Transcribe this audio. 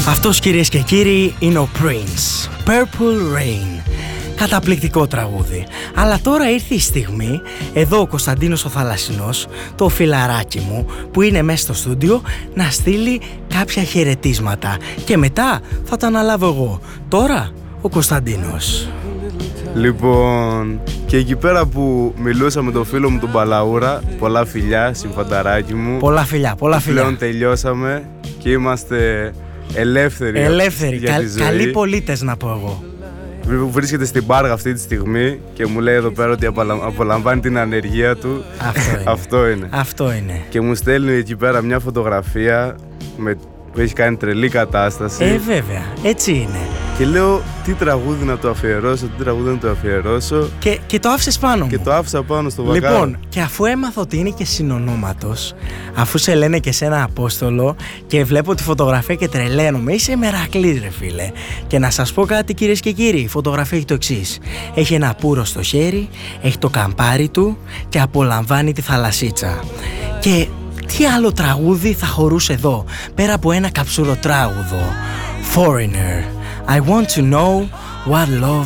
Αυτός, κυρίες και κύριοι, είναι ο Prince, Purple Rain. Καταπληκτικό τραγούδι. Αλλά τώρα ήρθε η στιγμή, εδώ ο Κωνσταντίνος ο Θαλασσινός, το φιλαράκι μου που είναι μέσα στο στούντιο, να στείλει κάποια χαιρετίσματα και μετά θα τα αναλάβω εγώ. Τώρα ο Κωνσταντίνος. Λοιπόν, και εκεί πέρα που μιλούσα με τον φίλο μου τον Παλαούρα, πολλά φιλιά, συμφανταράκι μου. Πολλά φιλιά, πολλά φιλιά. Πλέον τελειώσαμε και είμαστε ελεύθεροι. Για τη ζωή. Καλοί πολίτες, να πω εγώ. Βρίσκεται στην Πάργα αυτή τη στιγμή και μου λέει εδώ πέρα ότι απολαμβάνει την ανεργία του. Αυτό είναι. Και μου στέλνει εκεί πέρα μια φωτογραφία που έχει κάνει τρελή κατάσταση. Βέβαια, έτσι είναι. Και λέω τι τραγούδι να το αφιερώσω. Και το άφησες πάνω μου. Και το άφησα πάνω στο βακάρι. Λοιπόν, και αφού έμαθα ότι είναι και συνονόματος, αφού σε λένε και σένα Απόστολο, και βλέπω τη φωτογραφία και τρελαίνομαι, είσαι μερακλής ρε φίλε. Και να σας πω κάτι, κυρίες και κύριοι, η φωτογραφία έχει το εξής. Έχει ένα πουρο στο χέρι, έχει το καμπάρι του και απολαμβάνει τη θαλασσίτσα. Και τι άλλο τραγούδι θα χωρούσε εδώ, πέρα από ένα καψούρο τράγουδο. Foreigner. I want to know what love